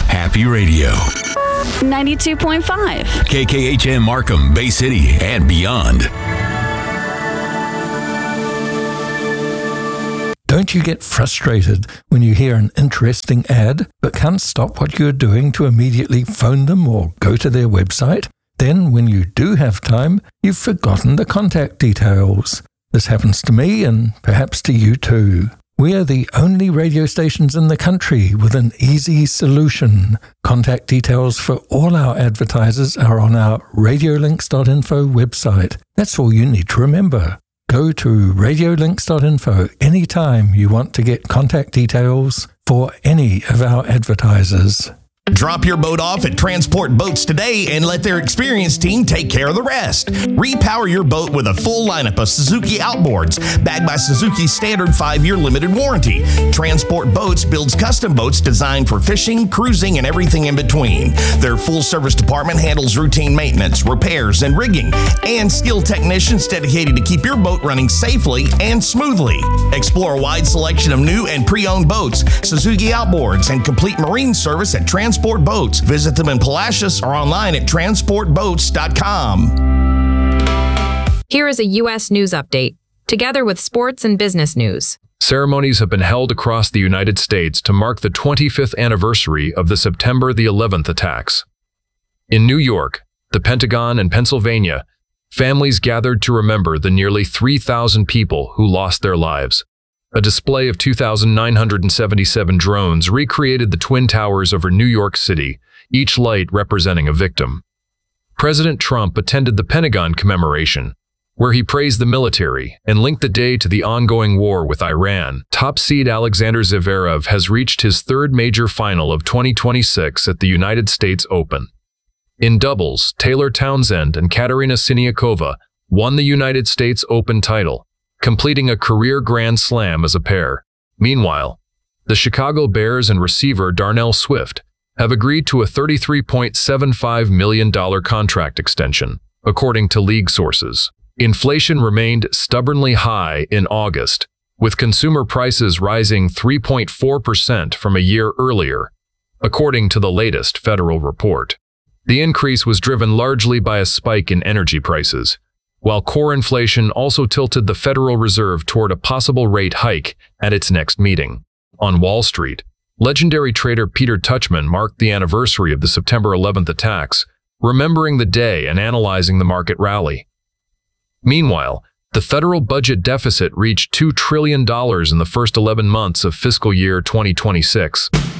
Happy Radio. 92.5. KKHM Markham, Bay City, and beyond. Don't you get frustrated when you hear an interesting ad but can't stop what you're doing to immediately phone them or go to their website? Then, when you do have time, you've forgotten the contact details. This happens to me and perhaps to you too. We are the only radio stations in the country with an easy solution. Contact details for all our advertisers are on our radiolinks.info website. That's all you need to remember. Go to radiolinks.info anytime you want to get contact details for any of our advertisers. Drop your boat off at Transport Boats today and let their experienced team take care of the rest. Repower your boat with a full lineup of Suzuki outboards, backed by Suzuki's standard 5-year limited warranty. Transport Boats builds custom boats designed for fishing, cruising, and everything in between. Their full-service department handles routine maintenance, repairs, and rigging, and skilled technicians dedicated to keep your boat running safely and smoothly. Explore a wide selection of new and pre-owned boats, Suzuki outboards, and complete marine service at Transport Boats. Visit them in Palacios or online at transportboats.com. Here is a U.S. news update, together with sports and business news. Ceremonies have been held across the United States to mark the 25th anniversary of the September the 11th attacks. In New York, the Pentagon, and Pennsylvania, families gathered to remember the nearly 3,000 people who lost their lives. A display of 2,977 drones recreated the Twin Towers over New York City, each light representing a victim. President Trump attended the Pentagon commemoration, where he praised the military and linked the day to the ongoing war with Iran. Top seed Alexander Zverev has reached his third major final of 2026 at the United States Open. In doubles, Taylor Townsend and Katerina Siniakova won the United States Open title, completing a career Grand Slam as a pair. Meanwhile, the Chicago Bears and receiver Darnell Swift have agreed to a $33.75 million contract extension, according to league sources. Inflation remained stubbornly high in August, with consumer prices rising 3.4% from a year earlier, according to the latest federal report. The increase was driven largely by a spike in energy prices, while core inflation also tilted the Federal Reserve toward a possible rate hike at its next meeting. On Wall Street, legendary trader Peter Tuchman marked the anniversary of the September 11th attacks, remembering the day and analyzing the market rally. Meanwhile, the federal budget deficit reached $2 trillion in the first 11 months of fiscal year 2026.